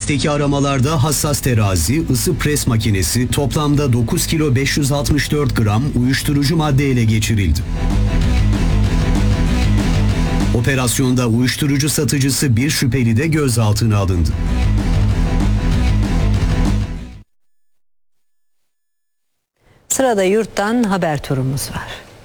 Ofisteki aramalarda hassas terazi, ısı pres makinesi, toplamda 9 kilo 564 gram uyuşturucu madde ele geçirildi. Operasyonda uyuşturucu satıcısı bir şüpheli de gözaltına alındı. Sırada yurttan haber turumuz var.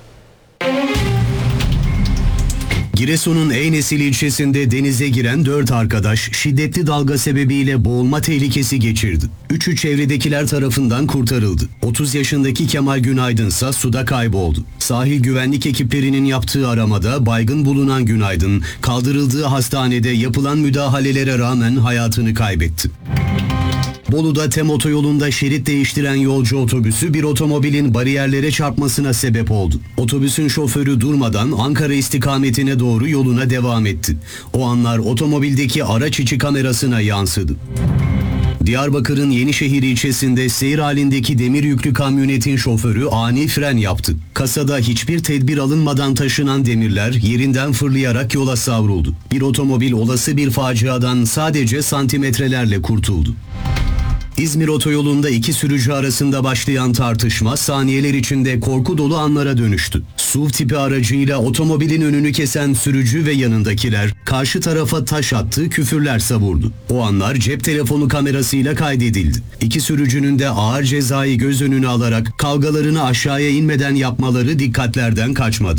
Giresun'un Eynesil ilçesinde denize giren 4 arkadaş şiddetli dalga sebebiyle boğulma tehlikesi geçirdi. Üçü çevredekiler tarafından kurtarıldı. 30 yaşındaki Kemal Günaydın ise suda kayboldu. Sahil güvenlik ekiplerinin yaptığı aramada baygın bulunan Günaydın, kaldırıldığı hastanede yapılan müdahalelere rağmen hayatını kaybetti. Bolu'da TEM otoyolunda şerit değiştiren yolcu otobüsü bir otomobilin bariyerlere çarpmasına sebep oldu. Otobüsün şoförü durmadan Ankara istikametine doğru yoluna devam etti. O anlar otomobildeki araç içi kamerasına yansıdı. Diyarbakır'ın Yenişehir ilçesinde seyir halindeki demir yüklü kamyonetin şoförü ani fren yaptı. Kasada hiçbir tedbir alınmadan taşınan demirler yerinden fırlayarak yola savruldu. Bir otomobil olası bir faciadan sadece santimetrelerle kurtuldu. İzmir otoyolunda iki sürücü arasında başlayan tartışma saniyeler içinde korku dolu anlara dönüştü. SUV tipi aracıyla otomobilin önünü kesen sürücü ve yanındakiler karşı tarafa taş attı, küfürler savurdu. O anlar cep telefonu kamerasıyla kaydedildi. İki sürücünün de ağır cezayı göz önüne alarak kavgalarını aşağıya inmeden yapmaları dikkatlerden kaçmadı.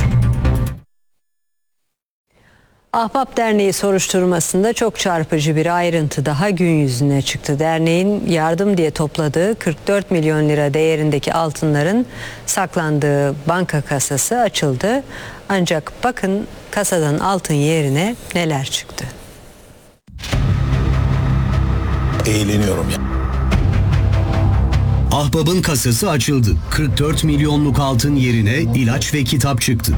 Ahbap Derneği soruşturmasında çok çarpıcı bir ayrıntı daha gün yüzüne çıktı. Derneğin yardım diye topladığı 44 milyon lira değerindeki altınların saklandığı banka kasası açıldı. Ancak bakın kasadan altın yerine neler çıktı. Eğleniyorum ya. Ahbap'ın kasası açıldı. 44 milyonluk altın yerine ilaç ve kitap çıktı.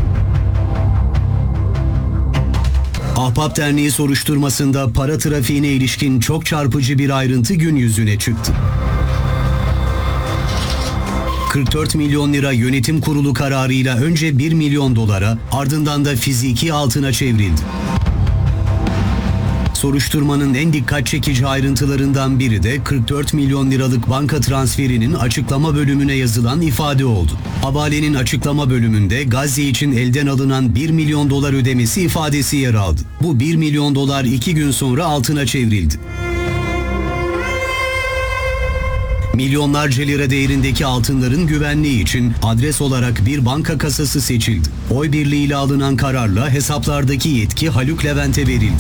Ahbap Derneği soruşturmasında para trafiğine ilişkin çok çarpıcı bir ayrıntı gün yüzüne çıktı. 44 milyon lira yönetim kurulu kararıyla önce 1 milyon dolara, ardından da fiziki altına çevrildi. Soruşturmanın en dikkat çekici ayrıntılarından biri de 44 milyon liralık banka transferinin açıklama bölümüne yazılan ifade oldu. Havalenin açıklama bölümünde Gazze için elden alınan 1 milyon dolar ödemesi ifadesi yer aldı. Bu 1 milyon dolar 2 gün sonra altına çevrildi. Milyonlarca lira değerindeki altınların güvenliği için adres olarak bir banka kasası seçildi. Oy birliğiyle alınan kararla hesaplardaki yetki Haluk Levent'e verildi.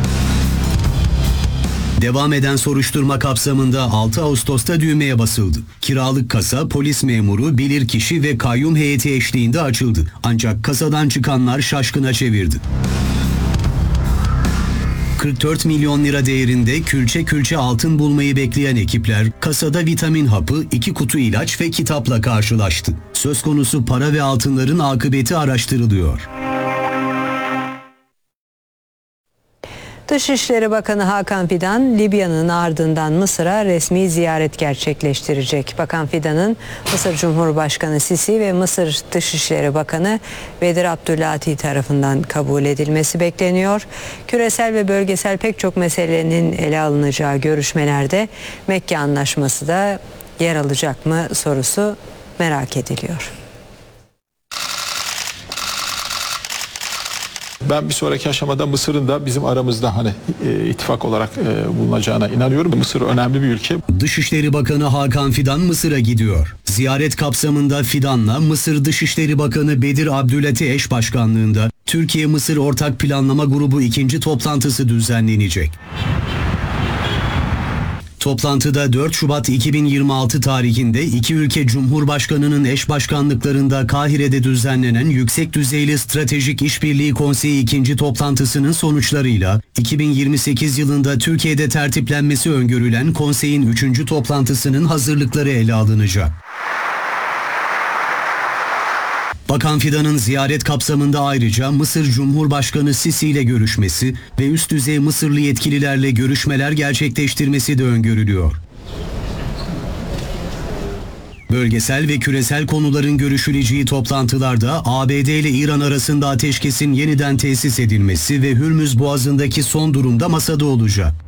Devam eden soruşturma kapsamında 6 Ağustos'ta düğmeye basıldı. Kiralık kasa, polis memuru, bilirkişi ve kayyum heyeti eşliğinde açıldı. Ancak kasadan çıkanlar şaşkına çevirdi. 44 milyon lira değerinde külçe külçe altın bulmayı bekleyen ekipler kasada vitamin hapı, 2 kutu ilaç ve kitapla karşılaştı. Söz konusu para ve altınların akıbeti araştırılıyor. Dışişleri Bakanı Hakan Fidan, Libya'nın ardından Mısır'a resmi ziyaret gerçekleştirecek. Bakan Fidan'ın Mısır Cumhurbaşkanı Sisi ve Mısır Dışişleri Bakanı Bedir Abdülati tarafından kabul edilmesi bekleniyor. Küresel ve bölgesel pek çok meselenin ele alınacağı görüşmelerde Mekke Anlaşması da yer alacak mı sorusu merak ediliyor. Ben bir sonraki aşamada Mısır'ın da bizim aramızda ittifak olarak bulunacağına inanıyorum. Mısır önemli bir ülke. Dışişleri Bakanı Hakan Fidan Mısır'a gidiyor. Ziyaret kapsamında Fidan'la Mısır Dışişleri Bakanı Bedir Abdülati eş başkanlığında Türkiye-Mısır Ortak Planlama Grubu 2. toplantısı düzenlenecek. Toplantıda 4 Şubat 2026 tarihinde iki ülke Cumhurbaşkanı'nın eş başkanlıklarında Kahire'de düzenlenen Yüksek Düzeyli Stratejik İşbirliği Konseyi 2. toplantısının sonuçlarıyla 2028 yılında Türkiye'de tertiplenmesi öngörülen konseyin 3. toplantısının hazırlıkları ele alınacak. Bakan Fidan'ın ziyaret kapsamında ayrıca Mısır Cumhurbaşkanı Sisi ile görüşmesi ve üst düzey Mısırlı yetkililerle görüşmeler gerçekleştirmesi de öngörülüyor. Bölgesel ve küresel konuların görüşüleceği toplantılarda ABD ile İran arasında ateşkesin yeniden tesis edilmesi ve Hürmüz Boğazı'ndaki son durumda masada olacak.